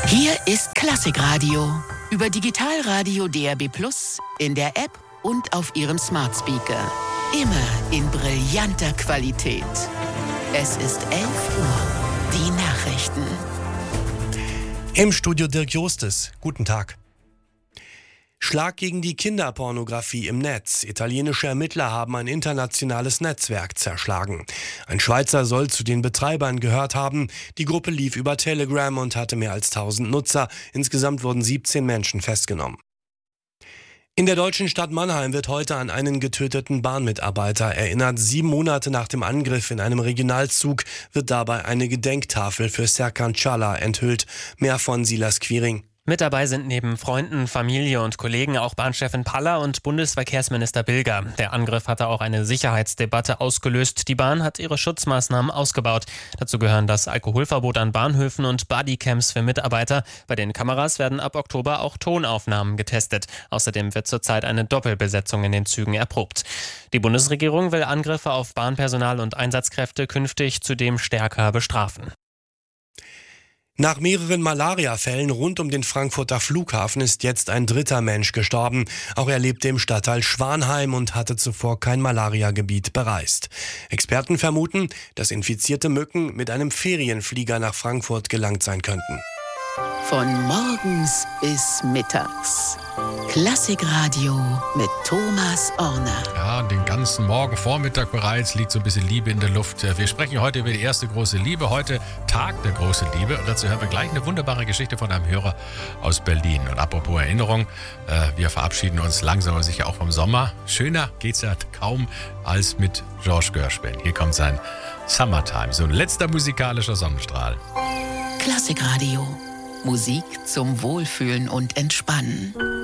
Hier ist Klassikradio über Digitalradio DAB+, in der App und auf Ihrem Smart Speaker. Immer in brillanter Qualität. Es ist 11 Uhr. Die Nachrichten. Im Studio Dirk Jostes. Guten Tag. Schlag gegen die Kinderpornografie im Netz. Italienische Ermittler haben ein internationales Netzwerk zerschlagen. Ein Schweizer soll zu den Betreibern gehört haben. Die Gruppe lief über Telegram und hatte mehr als 1000 Nutzer. Insgesamt wurden 17 Menschen festgenommen. In der deutschen Stadt Mannheim wird heute an einen getöteten Bahnmitarbeiter erinnert. 7 Monate nach dem Angriff in einem Regionalzug wird dabei eine Gedenktafel für Serkan Çağlar enthüllt. Mehr von Silas Quiring. Mit dabei sind neben Freunden, Familie und Kollegen auch Bahnchefin Paller und Bundesverkehrsminister Bilger. Der Angriff hatte auch eine Sicherheitsdebatte ausgelöst. Die Bahn hat ihre Schutzmaßnahmen ausgebaut. Dazu gehören das Alkoholverbot an Bahnhöfen und Bodycams für Mitarbeiter. Bei den Kameras werden ab Oktober auch Tonaufnahmen getestet. Außerdem wird zurzeit eine Doppelbesetzung in den Zügen erprobt. Die Bundesregierung will Angriffe auf Bahnpersonal und Einsatzkräfte künftig zudem stärker bestrafen. Nach mehreren Malariafällen rund um den Frankfurter Flughafen ist jetzt ein 3. Mensch gestorben. Auch er lebte im Stadtteil Schwanheim und hatte zuvor kein Malariagebiet bereist. Experten vermuten, dass infizierte Mücken mit einem Ferienflieger nach Frankfurt gelangt sein könnten. Von morgens bis mittags. Klassikradio mit Thomas Orner. Ja, den ganzen Morgen, Vormittag bereits liegt so ein bisschen Liebe in der Luft. Wir sprechen heute über die erste große Liebe. Heute Tag der großen Liebe. Und dazu hören wir gleich eine wunderbare Geschichte von einem Hörer aus Berlin. Und apropos Erinnerung, wir verabschieden uns langsam aber sicher auch vom Sommer. Schöner geht's ja kaum als mit George Gershwin. Hier kommt sein Summertime, so ein letzter musikalischer Sonnenstrahl. Klassikradio. Musik zum Wohlfühlen und Entspannen.